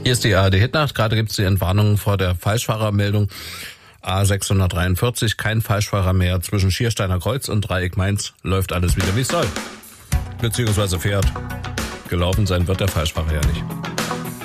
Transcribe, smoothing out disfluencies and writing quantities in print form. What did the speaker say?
Hier ist die ARD-Hitnacht. Gerade gibt es die Entwarnung vor der Falschfahrermeldung. A643, kein Falschfahrer mehr. Zwischen Schiersteiner Kreuz und Dreieck Mainz läuft alles wieder, wie es soll. Beziehungsweise fährt. Gelaufen sein wird der Falschfahrer ja nicht.